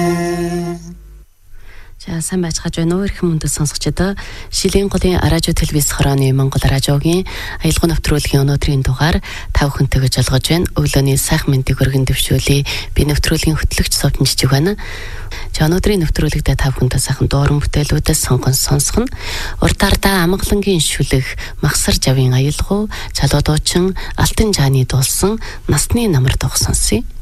За сайн байцгааж байна уу эрхэм мөндөд сонсогчдоо. Шилийн голын радио телевиз хорооны Монгол радиогийн аялал нэвтрүүлгийн өнөөдрийн дугаар 5 хүнтэй гэж олгож байна. Өглөөний сайхан мэндийг өргөн дэвшүүлье. Би нэвтрүүлгийн хөтлөгч Совдон Жижиг байна. За өнөөдрийн нэвтрүүлэгтээ 5 хүнтэй сайхан дууран бүтээлүүдээс сонгон сонсох нь уртаардаа амгалангийн шүлэг, махсар жавын аялгау, чалуу дуучин, алтан жааны дуулсан насны намар дуух сонсъё.